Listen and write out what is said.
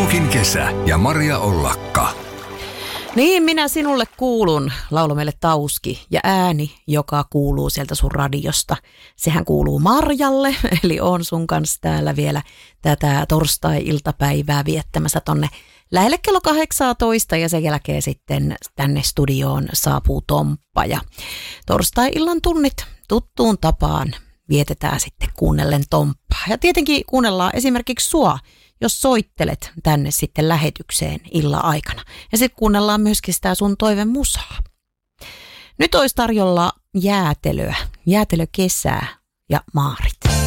Luukin kesä ja Maria Ollakka. Niin, minä sinulle kuulun, laulu meille Tauski, ja ääni, joka kuuluu sieltä sun radiosta. Sehän kuuluu Marjalle, eli on sun kanssa täällä vielä tätä torstai-iltapäivää viettämässä tonne lähelle kello 18 ja sen jälkeen sitten tänne studioon saapuu Tomppa. Ja torstai-illan tunnit tuttuun tapaan vietetään sitten kuunnellen Tomppaa. Ja tietenkin kuunnellaan esimerkiksi sua, jos soittelet tänne sitten lähetykseen illan aikana. Ja sitten kuunnellaan myöskin sitä sun toivemusaa. Nyt olisi tarjolla jäätelöä, jäätelökesää ja maarit.